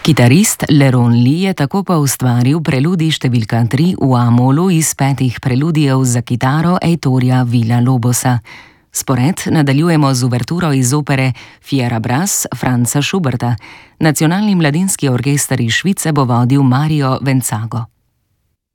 Kitarist Leron Lee je tako pa ustvaril preludij številka 3 v A-molu iz 5 preludijev za kitaro Heitorja Villa-Lobosa. Spored nadaljujemo z uverturo iz opere Fierabras Franza Schuberta. Nacionalni mladinski orkester iz Švice bo vodil Mario Venzago.